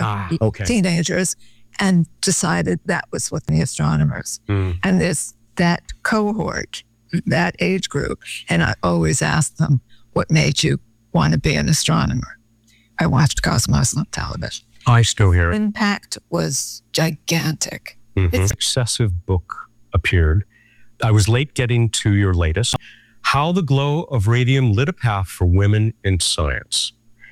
Okay. teenagers, and decided that was what the astronomers. And there's that cohort, that age group. And I always ask them, what made you want to be an astronomer? I watched Cosmos on television. I still hear it. Impact was gigantic. It's successive book appeared. I was late getting to your latest, How the Glow of Radium Lit a Path for Women in Science.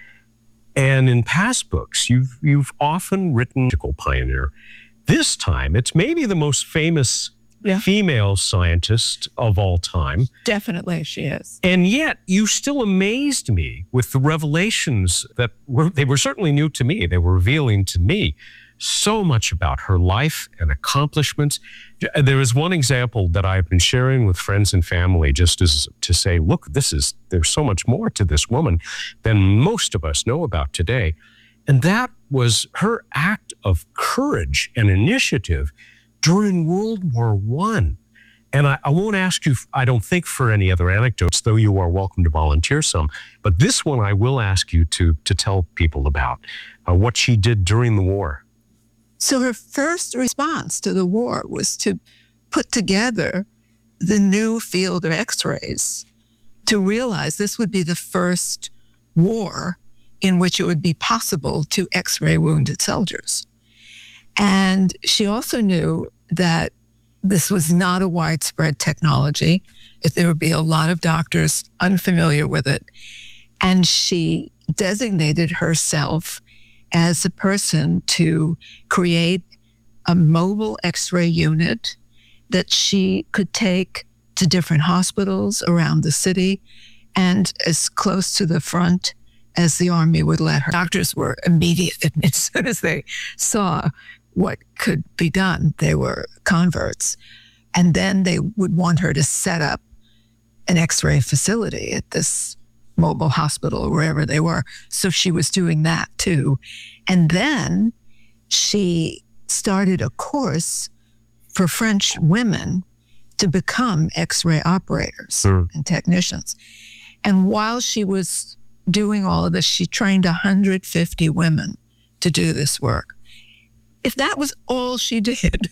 And in past books, you've often written pioneer. This time, it's maybe the most famous female scientist of all time. Definitely, she is. And yet, you still amazed me with the revelations that were certainly new to me. They were revealing to me so much about her life and accomplishments. There is one example that I've been sharing with friends and family just as to say, look, there's so much more to this woman than most of us know about today. And that was her act of courage and initiative during World War I. And I won't ask you, I don't think, for any other anecdotes, though you are welcome to volunteer some. But this one I will ask you to tell people about, what she did during the war. So her first response to the war was to put together the new field of X-rays, to realize this would be the first war in which it would be possible to X-ray wounded soldiers. And she also knew that this was not a widespread technology, if there would be a lot of doctors unfamiliar with it. And she designated herself as a person to create a mobile X-ray unit that she could take to different hospitals around the city and as close to the front as the Army would let her. Doctors were immediate. As soon as they saw what could be done, they were converts. And then they would want her to set up an X-ray facility at this mobile hospital or wherever they were. So she was doing that too. And then she started a course for French women to become X-ray operators and technicians. And while she was doing all of this, she trained 150 women to do this work. If that was all she did,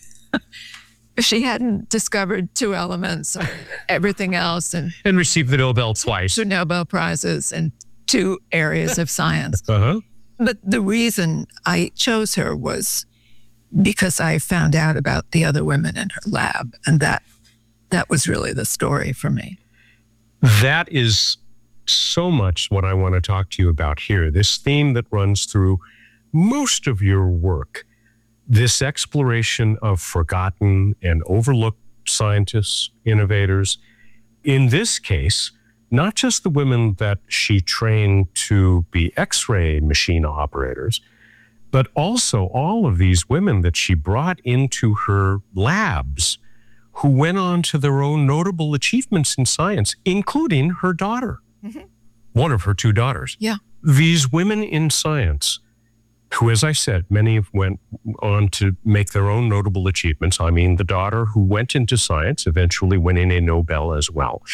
if she hadn't discovered two elements or everything else and received the Nobel twice. 2 Nobel Prizes in 2 areas of science. But the reason I chose her was because I found out about the other women in her lab, and that was really the story for me. That is so much what I want to talk to you about here. This theme that runs through most of your work, this exploration of forgotten and overlooked scientists, innovators. In this case, not just the women that she trained to be X-ray machine operators, but also all of these women that she brought into her labs who went on to their own notable achievements in science, including her daughter, one of her 2 daughters. Yeah. These women in science who, as I said, many went on to make their own notable achievements. I mean, the daughter who went into science eventually winning a Nobel as well.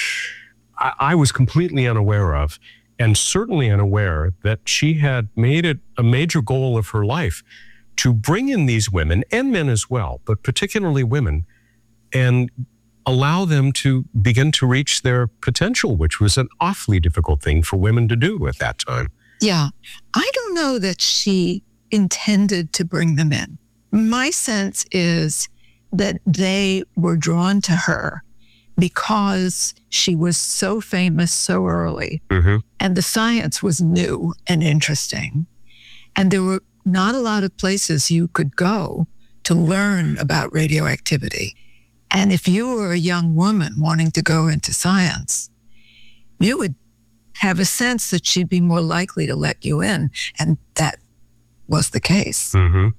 I was completely unaware of, and certainly unaware that she had made it a major goal of her life to bring in these women, and men as well, but particularly women, and allow them to begin to reach their potential, which was an awfully difficult thing for women to do at that time. Yeah. I don't know that she intended to bring them in. My sense is that they were drawn to her because she was so famous so early, and the science was new and interesting. And there were not a lot of places you could go to learn about radioactivity. And if you were a young woman wanting to go into science, you would have a sense that she'd be more likely to let you in. And that was the case.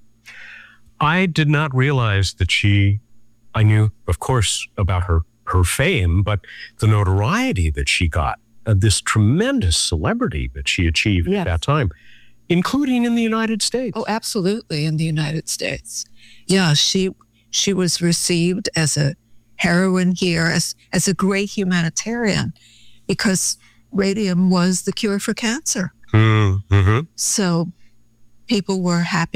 I did not realize that I knew, of course, about her fame, but the notoriety that she got, this tremendous celebrity that she achieved at that time, including in the United States. Oh, absolutely, in the United States. Yeah, she was received as a heroine here, as a great humanitarian, because radium was the cure for cancer. So people were happy